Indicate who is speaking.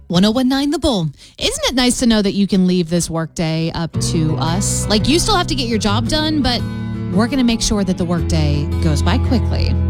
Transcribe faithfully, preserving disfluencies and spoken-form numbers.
Speaker 1: ten nineteen The Bull. Isn't it nice to know that you can leave this workday up to us? Like, you still have to get your job done, but we're going to make sure that the workday goes by quickly.